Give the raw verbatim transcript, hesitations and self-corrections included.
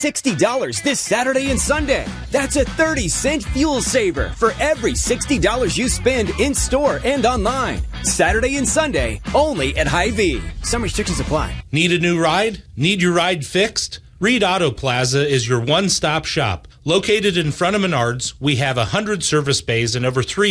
sixty dollars this Saturday and Sunday. That's a thirty cent fuel saver for every sixty dollars you spend in-store and online. Saturday and Sunday, only at Hy-Vee. Some restrictions apply. Need a new ride? Need your ride fixed? Reed Auto Plaza is your one-stop shop. Located in front of Menards, we have one hundred service bays and over three